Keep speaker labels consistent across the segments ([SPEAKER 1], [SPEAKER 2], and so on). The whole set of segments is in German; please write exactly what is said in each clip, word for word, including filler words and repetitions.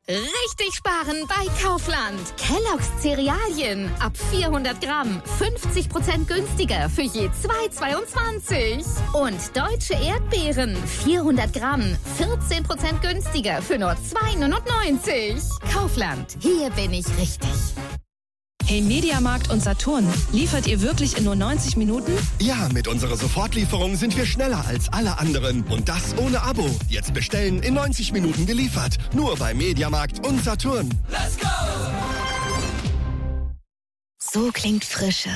[SPEAKER 1] Richtig sparen bei Kaufland. Kellogg's Cerealien ab vierhundert Gramm fünfzig Prozent günstiger für je zwei Euro zweiundzwanzig. Und deutsche Erdbeeren vierhundert Gramm vierzehn Prozent günstiger für nur zwei Euro neunundneunzig. Kaufland, hier bin ich richtig.
[SPEAKER 2] Hey Mediamarkt und Saturn, liefert ihr wirklich in nur neunzig Minuten?
[SPEAKER 3] Ja, mit unserer Sofortlieferung sind wir schneller als alle anderen. Und das ohne Abo. Jetzt bestellen, in neunzig Minuten geliefert. Nur bei Mediamarkt und Saturn.
[SPEAKER 4] Let's go!
[SPEAKER 5] So klingt Frische.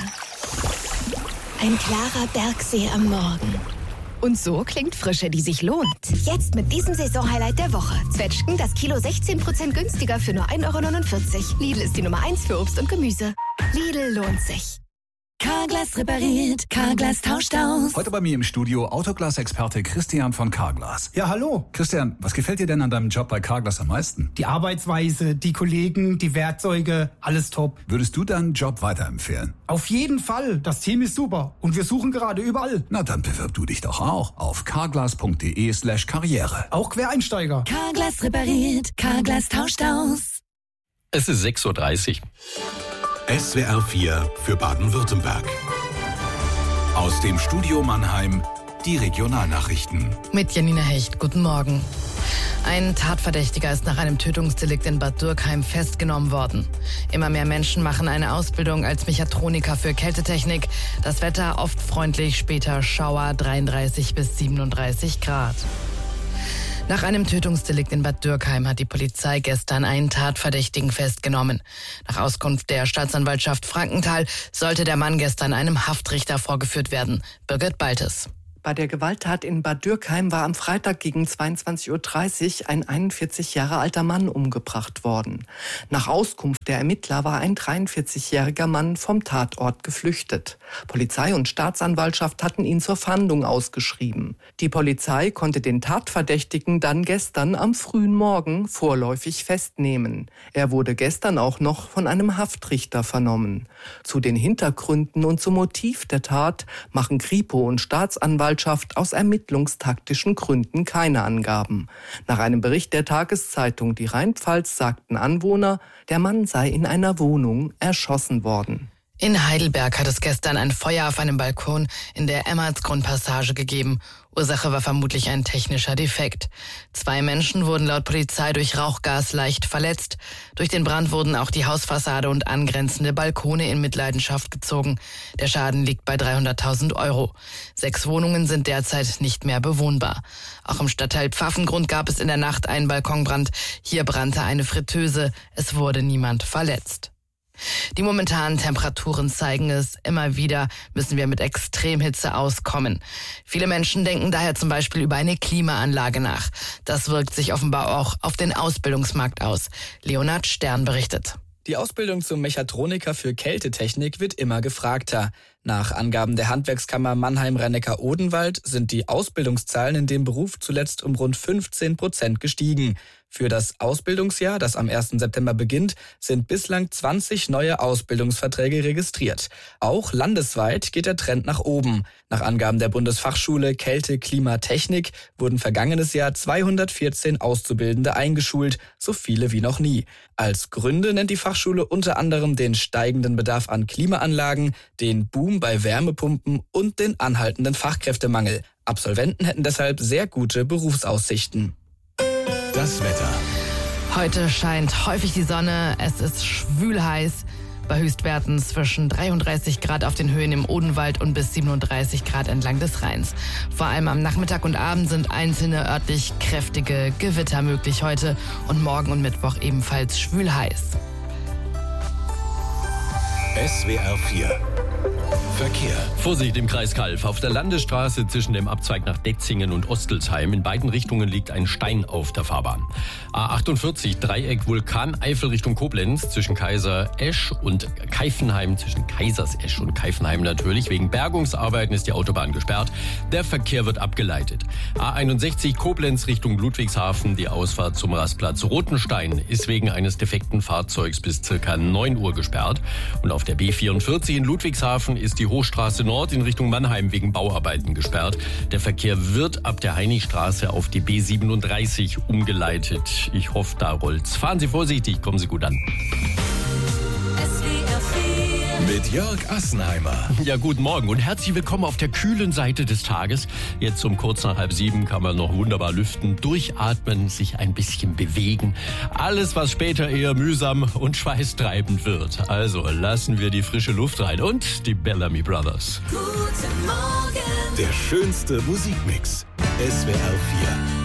[SPEAKER 5] Ein klarer Bergsee am Morgen.
[SPEAKER 2] Und so klingt Frische, die sich lohnt.
[SPEAKER 5] Jetzt mit diesem Saisonhighlight der Woche. Zwetschgen das Kilo sechzehn Prozent günstiger für nur ein Euro neunundvierzig. Lidl ist die Nummer eins für Obst und Gemüse. Lidl lohnt sich.
[SPEAKER 6] Carglass repariert, Carglass tauscht aus.
[SPEAKER 7] Heute bei mir im Studio Autoglas-Experte Christian von Carglass.
[SPEAKER 8] Ja, hallo.
[SPEAKER 7] Christian, was gefällt dir denn an deinem Job bei Carglass am meisten?
[SPEAKER 8] Die Arbeitsweise, die Kollegen, die Werkzeuge, alles top.
[SPEAKER 7] Würdest du deinen Job weiterempfehlen?
[SPEAKER 8] Auf jeden Fall. Das Team ist super. Und wir suchen gerade überall.
[SPEAKER 7] Na, dann bewirb du dich doch auch auf carglass.de slash karriere.
[SPEAKER 8] Auch Quereinsteiger.
[SPEAKER 6] Carglass repariert, Carglass tauscht aus.
[SPEAKER 9] Es ist sechs Uhr dreißig.
[SPEAKER 10] S W R vier für Baden-Württemberg. Aus dem Studio Mannheim, die Regionalnachrichten.
[SPEAKER 11] Mit Janina Hecht, guten Morgen. Ein Tatverdächtiger ist nach einem Tötungsdelikt in Bad Dürkheim festgenommen worden. Immer mehr Menschen machen eine Ausbildung als Mechatroniker für Kältetechnik. Das Wetter oft freundlich, später Schauer, dreiunddreißig bis siebenunddreißig Grad. Nach einem Tötungsdelikt in Bad Dürkheim hat die Polizei gestern einen Tatverdächtigen festgenommen. Nach Auskunft der Staatsanwaltschaft Frankenthal sollte der Mann gestern einem Haftrichter vorgeführt werden. Birgit Baltes.
[SPEAKER 12] Bei der Gewalttat in Bad Dürkheim war am Freitag gegen zweiundzwanzig Uhr dreißig ein einundvierzig Jahre alter Mann umgebracht worden. Nach Auskunft der Ermittler war ein dreiundvierzigjähriger Mann vom Tatort geflüchtet. Polizei und Staatsanwaltschaft hatten ihn zur Fahndung ausgeschrieben. Die Polizei konnte den Tatverdächtigen dann gestern am frühen Morgen vorläufig festnehmen. Er wurde gestern auch noch von einem Haftrichter vernommen. Zu den Hintergründen und zum Motiv der Tat machen Kripo und Staatsanwaltschaft aus ermittlungstaktischen Gründen keine Angaben. Nach einem Bericht der Tageszeitung Die Rheinpfalz sagten Anwohner, der Mann sei in einer Wohnung erschossen worden.
[SPEAKER 11] In Heidelberg hat es gestern ein Feuer auf einem Balkon in der Emmertsgrundpassage gegeben. Ursache war vermutlich ein technischer Defekt. Zwei Menschen wurden laut Polizei durch Rauchgas leicht verletzt. Durch den Brand wurden auch die Hausfassade und angrenzende Balkone in Mitleidenschaft gezogen. Der Schaden liegt bei dreihunderttausend Euro. Sechs Wohnungen sind derzeit nicht mehr bewohnbar. Auch im Stadtteil Pfaffengrund gab es in der Nacht einen Balkonbrand. Hier brannte eine Fritteuse. Es wurde niemand verletzt. Die momentanen Temperaturen zeigen es, immer wieder müssen wir mit Extremhitze auskommen. Viele Menschen denken daher zum Beispiel über eine Klimaanlage nach. Das wirkt sich offenbar auch auf den Ausbildungsmarkt aus. Leonhard Stern berichtet.
[SPEAKER 13] Die Ausbildung zum Mechatroniker für Kältetechnik wird immer gefragter. Nach Angaben der Handwerkskammer Mannheim-Rhein-Neckar-Odenwald sind die Ausbildungszahlen in dem Beruf zuletzt um rund fünfzehn Prozent gestiegen. Für das Ausbildungsjahr, das am ersten September beginnt, sind bislang zwanzig neue Ausbildungsverträge registriert. Auch landesweit geht der Trend nach oben. Nach Angaben der Bundesfachschule Kälte, Klima, Technik wurden vergangenes Jahr zweihundertvierzehn Auszubildende eingeschult, so viele wie noch nie. Als Gründe nennt die Fachschule unter anderem den steigenden Bedarf an Klimaanlagen, den Boom bei Wärmepumpen und den anhaltenden Fachkräftemangel. Absolventen hätten deshalb sehr gute Berufsaussichten.
[SPEAKER 10] Das Wetter.
[SPEAKER 11] Heute scheint häufig die Sonne, es ist schwül heiß. Bei Höchstwerten zwischen dreiunddreißig Grad auf den Höhen im Odenwald und bis siebenunddreißig Grad entlang des Rheins. Vor allem am Nachmittag und Abend sind einzelne örtlich kräftige Gewitter möglich heute und morgen und Mittwoch ebenfalls schwül heiß.
[SPEAKER 10] S W R vier. Verkehr.
[SPEAKER 9] Vorsicht im Kreis Calw. Auf der Landesstraße zwischen dem Abzweig nach Detzingen und Ostelsheim in beiden Richtungen liegt ein Stein auf der Fahrbahn. A achtundvierzig, Dreieck Vulkaneifel Richtung Koblenz zwischen Kaiser Esch und Keifenheim, zwischen Kaisers Esch und Keifenheim natürlich. Wegen Bergungsarbeiten ist die Autobahn gesperrt. Der Verkehr wird abgeleitet. A einundsechzig, Koblenz Richtung Ludwigshafen. Die Ausfahrt zum Rastplatz Rotenstein ist wegen eines defekten Fahrzeugs bis circa neun Uhr gesperrt. Und auf der B vierundvierzig in Ludwigshafen ist die Hochstraße Nord in Richtung Mannheim wegen Bauarbeiten gesperrt. Der Verkehr wird ab der Heinichstraße auf die B siebenunddreißig umgeleitet. Ich hoffe, da rollt's. Fahren Sie vorsichtig, kommen Sie gut an.
[SPEAKER 10] Mit Jörg Assenheimer.
[SPEAKER 9] Ja, guten Morgen und herzlich willkommen auf der kühlen Seite des Tages. Jetzt um kurz nach halb sieben kann man noch wunderbar lüften, durchatmen, sich ein bisschen bewegen. Alles, was später eher mühsam und schweißtreibend wird. Also lassen wir die frische Luft rein und die Bellamy Brothers.
[SPEAKER 6] Guten Morgen.
[SPEAKER 10] Der schönste Musikmix. S W R vier.